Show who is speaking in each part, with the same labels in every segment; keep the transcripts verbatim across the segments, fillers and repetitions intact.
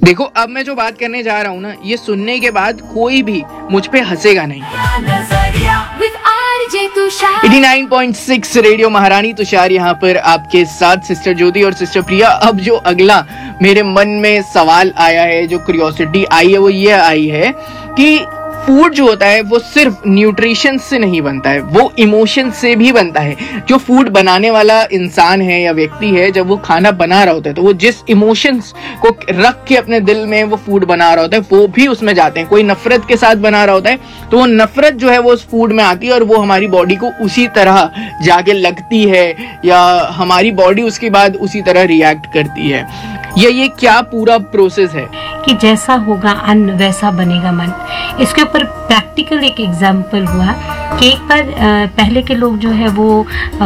Speaker 1: देखो अब मैं जो बात करने जा रहा हूँ ना, ये सुनने के बाद कोई भी मुझ पे हंसेगा नहीं। Eighty nine point six radio महारानी तुषार यहाँ पर आपके साथ, सिस्टर ज्योति और सिस्टर प्रिया। अब जो अगला मेरे मन में सवाल आया है, जो क्यूरियोसिटी आई है, वो ये आई है कि फूड जो होता है वो सिर्फ न्यूट्रिशन से नहीं बनता है, वो इमोशन से भी बनता है। जो फूड बनाने वाला इंसान है या व्यक्ति है, जब वो खाना बना रहा होता है तो वो जिस इमोशंस को रख के अपने दिल में वो फूड बना रहा होता है वो भी उसमें जाते हैं। कोई नफरत के साथ बना रहा होता है तो वो नफरत जो है वो उस फूड में आती है और वो हमारी बॉडी को उसी तरह जाके लगती है या हमारी बॉडी उसके बाद उसी तरह रिएक्ट करती है। ये ये क्या पूरा प्रोसेस है
Speaker 2: कि जैसा होगा अन्न वैसा बनेगा मन। इसके ऊपर प्रैक्टिकल एक एग्जाम्पल हुआ कि एक बार पहले के लोग जो है वो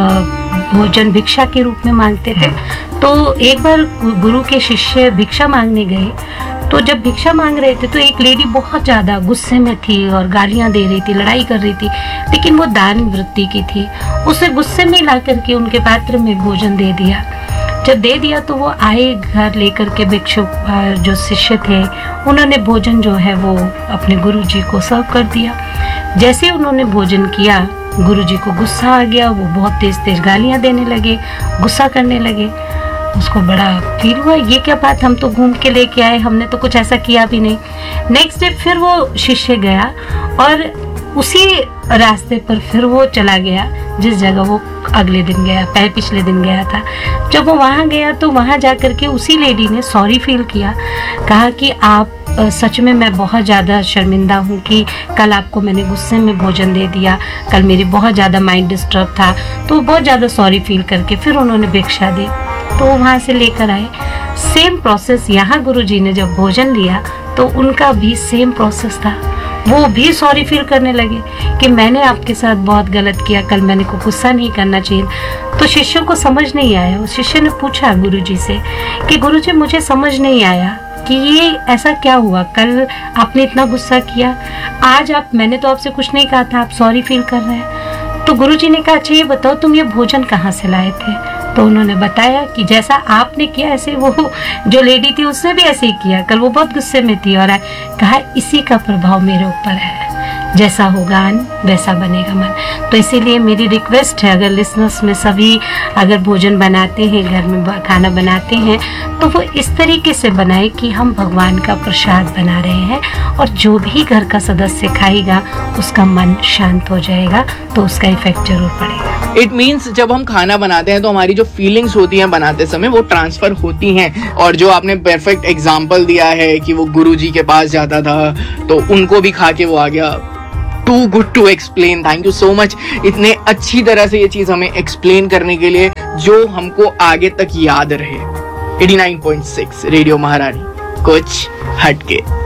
Speaker 2: भोजन भिक्षा के रूप में मांगते थे। तो एक बार गुरु के शिष्य भिक्षा मांगने गए, तो जब भिक्षा मांग रहे थे तो एक लेडी बहुत ज्यादा गुस्से में थी और गालियां दे रही थी, लड़ाई कर रही थी, लेकिन वो दान वृत्ति की थी। उसे गुस्से में ला करके उनके पात्र में भोजन दे दिया। जब दे दिया तो वो आए घर लेकर के, भिक्षुक जो शिष्य थे उन्होंने भोजन जो है वो अपने गुरुजी को सर्व कर दिया। जैसे उन्होंने भोजन किया, गुरुजी को गुस्सा आ गया, वो बहुत तेज तेज गालियां देने लगे, गुस्सा करने लगे। उसको बड़ा फील हुआ, ये क्या बात, हम तो घूम के लेके आए, हमने तो कुछ ऐसा किया भी नहीं। नेक्स्ट डे फिर वो शिष्य गया और उसी रास्ते पर फिर वो चला गया जिस जगह वो अगले दिन गया, पहले पिछले दिन गया था। जब वो वहाँ गया तो वहाँ जाकर के उसी लेडी ने सॉरी फील किया, कहा कि आप सच में मैं बहुत ज़्यादा शर्मिंदा हूँ कि कल आपको मैंने गुस्से में भोजन दे दिया, कल मेरी बहुत ज़्यादा माइंड डिस्टर्ब था। तो बहुत ज़्यादा सॉरी फील करके फिर उन्होंने भिक्षा दी, तो वहाँ से लेकर आए। सेम प्रोसेस यहाँ गुरुजी ने जब भोजन लिया तो उनका भी सेम प्रोसेस था। वो भी सॉरी फील करने लगे कि मैंने आपके साथ बहुत गलत किया, कल मैंने को गुस्सा नहीं करना चाहिए। तो शिष्यों को समझ नहीं आया। उस शिष्य ने पूछा गुरुजी से कि गुरुजी मुझे समझ नहीं आया कि ये ऐसा क्या हुआ, कल आपने इतना गुस्सा किया, आज आप, मैंने तो आपसे कुछ नहीं कहा था, आप सॉरी फील कर रहे हैं। तो गुरुजी ने कहा अच्छा ये बताओ तुम ये भोजन कहाँ से लाए थे। तो उन्होंने बताया कि जैसा आपने किया ऐसे वो जो लेडी थी उसने भी ऐसे ही किया, कल वो बहुत गुस्से में थी और कहा इसी का प्रभाव मेरे ऊपर है, जैसा होगा अन्न वैसा बनेगा मन। तो इसीलिए मेरी रिक्वेस्ट है, अगर लिसनर्स में सभी अगर भोजन बनाते हैं, घर में खाना बनाते हैं, तो वो इस तरीके से बनाए कि हम भगवान का प्रसाद बना रहे हैं और जो भी घर का सदस्य खाएगा उसका मन शांत हो जाएगा, तो उसका इफेक्ट जरूर पड़ेगा।
Speaker 1: इट मीन्स जब हम खाना बनाते हैं तो हमारी जो फीलिंग्स होती हैं बनाते समय वो ट्रांसफर होती हैं। और जो आपने परफेक्ट एग्जाम्पल दिया है कि वो गुरुजी के पास जाता था तो उनको भी खा के वो आ गया, to good to explain. Thank you so much इतने अच्छी तरह से ये चीज हमें एक्सप्लेन करने के लिए, जो हमको आगे तक याद रहे। Eighty nine point six radio महारानी, कुछ हटके।